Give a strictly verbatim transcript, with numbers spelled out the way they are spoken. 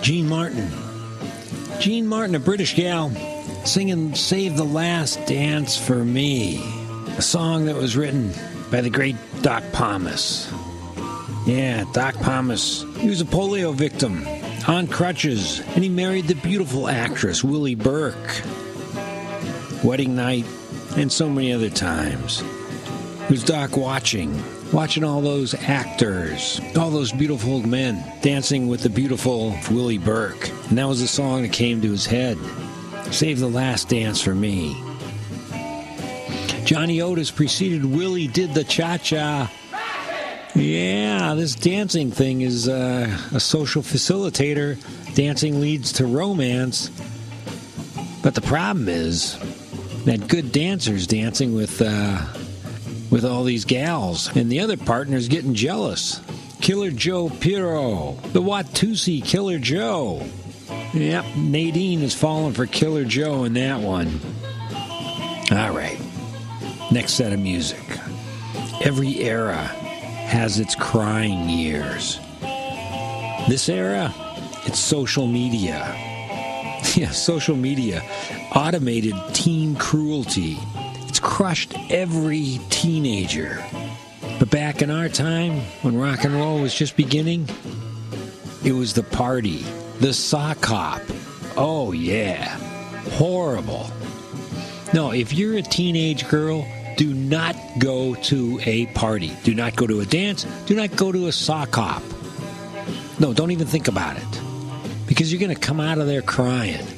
Jean Martin. Jean Martin, a British gal, singing Save the Last Dance for Me, a song that was written by the great Doc Pomus. Yeah, Doc Pomus. He was a polio victim on crutches, and he married the beautiful actress Willie Burke. Wedding night, and so many other times. It was Doc watching, watching all those actors, all those beautiful men dancing with the beautiful Willie Burke. And that was the song that came to his head. Save the Last Dance for Me. Johnny Otis preceded Willie did the cha-cha. Yeah, this dancing thing is uh, a social facilitator. Dancing leads to romance. But the problem is that good dancers dancing with uh, with all these gals, and the other partner's getting jealous. Killer Joe Pirro, the Watusi Killer Joe. Yep, Nadine is falling for Killer Joe in that one. All right, next set of music. Every era has its crying years. This era, it's social media. Yeah, social media. Automated teen cruelty. It's crushed every teenager. But back in our time, when rock and roll was just beginning, it was the party. The sock hop. Oh, yeah. Horrible. No, if you're a teenage girl, do not go to a party. Do not go to a dance. Do not go to a sock hop. No, don't even think about it. Because you're going to come out of there crying.